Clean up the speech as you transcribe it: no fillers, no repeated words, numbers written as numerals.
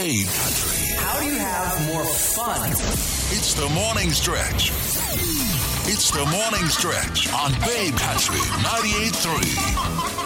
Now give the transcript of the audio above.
Babe Country. How do you have more fun? It's the morning stretch. It's the morning stretch on Babe Country 98.3.